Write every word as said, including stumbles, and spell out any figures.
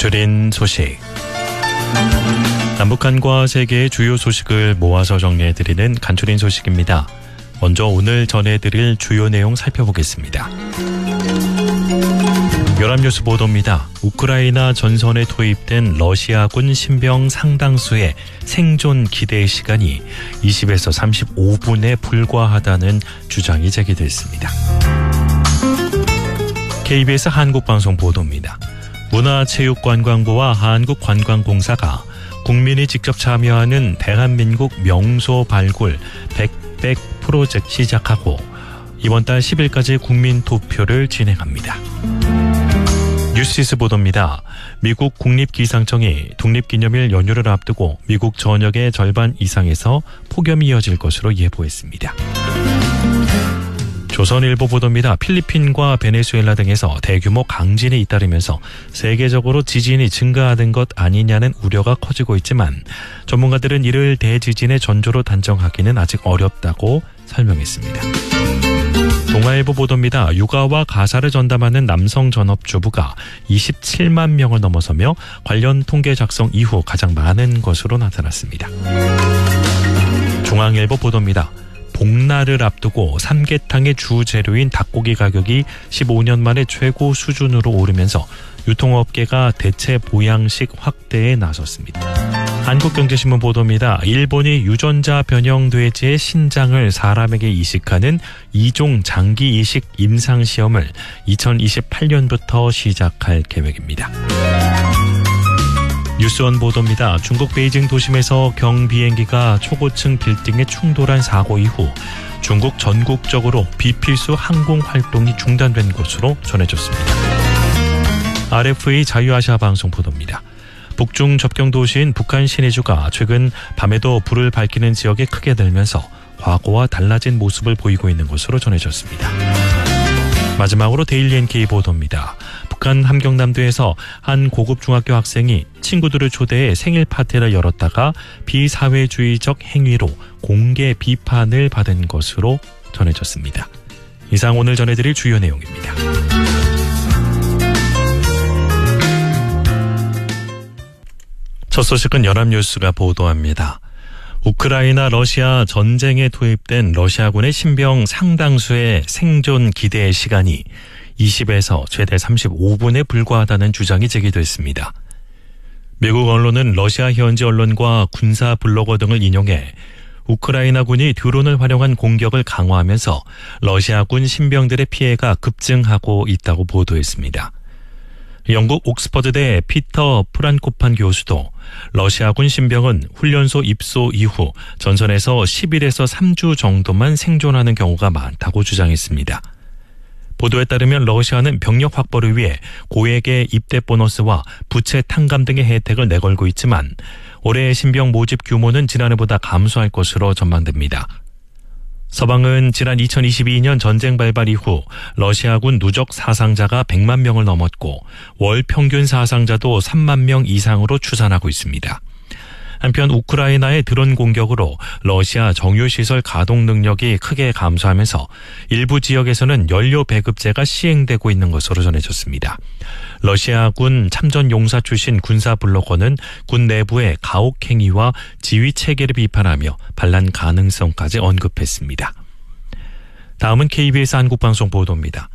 간추린 소식. 남북한과 세계의 주요 소식을 모아서 정리해드리는 간추린 소식입니다. 먼저 오늘 전해드릴 주요 내용 살펴보겠습니다. 연합뉴스 보도입니다. 우크라이나 전선에 투입된 러시아군 신병 상당수의 생존 기대 시간이 이십에서 삼십오 분에 불과하다는 주장이 제기됐습니다. 케이비에스 한국방송 보도입니다. 문화체육관광부와 한국관광공사가 국민이 직접 참여하는 대한민국 명소 발굴 백백 프로젝트 시작하고 이번 달 십 일까지 국민투표를 진행합니다. 뉴시스 보도입니다. 미국 국립기상청이 독립기념일 연휴를 앞두고 미국 전역의 절반 이상에서 폭염이 이어질 것으로 예보했습니다. 조선일보 보도입니다. 필리핀과 베네수엘라 등에서 대규모 강진이 잇따르면서 세계적으로 지진이 증가하는 것 아니냐는 우려가 커지고 있지만 전문가들은 이를 대지진의 전조로 단정하기는 아직 어렵다고 설명했습니다. 동아일보 보도입니다. 육아와 가사를 전담하는 남성 전업주부가 이십칠만 명을 넘어서며 관련 통계 작성 이후 가장 많은 것으로 나타났습니다. 중앙일보 보도입니다. 복날을 앞두고 삼계탕의 주 재료인 닭고기 가격이 십오 년 만에 최고 수준으로 오르면서 유통업계가 대체 보양식 확대에 나섰습니다. 한국경제신문 보도입니다. 일본이 유전자 변형 돼지의 신장을 사람에게 이식하는 이종 장기 이식 임상시험을 이천이십팔 년부터 시작할 계획입니다. 뉴스원 보도입니다. 중국 베이징 도심에서 경비행기가 초고층 빌딩에 충돌한 사고 이후 중국 전국적으로 비필수 항공 활동이 중단된 것으로 전해졌습니다. 알에프에이 자유아시아 방송 보도입니다. 북중 접경 도시인 북한 신의주가 최근 밤에도 불을 밝히는 지역에 크게 늘면서 과거와 달라진 모습을 보이고 있는 것으로 전해졌습니다. 마지막으로 데일리 엔케이 보도입니다. 북한 함경남도에서 한 고급 중학교 학생이 친구들을 초대해 생일 파티를 열었다가 비사회주의적 행위로 공개 비판을 받은 것으로 전해졌습니다. 이상 오늘 전해드릴 주요 내용입니다. 첫 소식은 연합뉴스가 보도합니다. 우크라이나 러시아 전쟁에 투입된 러시아군의 신병 상당수의 생존 기대 시간이 이십에서 최대 삼십오 분에 불과하다는 주장이 제기됐습니다. 미국 언론은 러시아 현지 언론과 군사 블로거 등을 인용해 우크라이나군이 드론을 활용한 공격을 강화하면서 러시아군 신병들의 피해가 급증하고 있다고 보도했습니다. 영국 옥스퍼드대 피터 프란코판 교수도 러시아군 신병은 훈련소 입소 이후 전선에서 십 일에서 삼 주 정도만 생존하는 경우가 많다고 주장했습니다. 보도에 따르면 러시아는 병력 확보를 위해 고액의 입대 보너스와 부채 탕감 등의 혜택을 내걸고 있지만 올해 신병 모집 규모는 지난해보다 감소할 것으로 전망됩니다. 서방은 지난 이천이십이 년 전쟁 발발 이후 러시아군 누적 사상자가 백만 명을 넘었고 월 평균 사상자도 삼만 명 이상으로 추산하고 있습니다. 한편 우크라이나의 드론 공격으로 러시아 정유시설 가동 능력이 크게 감소하면서 일부 지역에서는 연료 배급제가 시행되고 있는 것으로 전해졌습니다. 러시아군 참전용사 출신 군사 블로거는 군 내부의 가혹 행위와 지휘 체계를 비판하며 반란 가능성까지 언급했습니다. 다음은 케이비에스 한국방송 보도입니다.